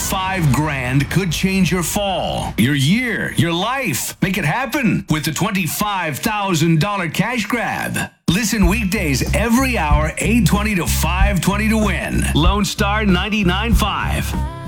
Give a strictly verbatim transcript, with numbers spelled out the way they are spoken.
twenty-five grand could change your fall, your year, your life. Make it happen with the twenty-five thousand dollars cash grab. Listen weekdays every hour, eight twenty to five twenty to win. Lone Star ninety-nine point five.